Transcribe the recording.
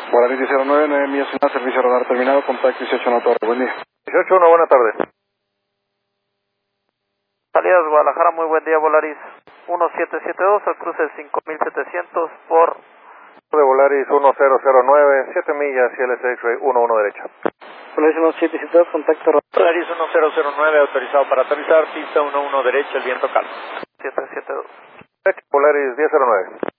Volaris 1009, 9 millas y más, servicio radar terminado, contacto 18 Torre, buen día. 18-1, buena tarde. Salidas Guadalajara, muy buen día, Volaris 1772, al cruce 5700 por... De Volaris 1009, 7 millas y LS X-Ray 11 derecha. Volaris 1772, contacto radar. Volaris 1009, autorizado para aterrizar, pista 11 derecha, el viento calmo. 772. Volaris 1009.